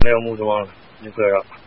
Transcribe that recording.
没有木桩了，就搁这。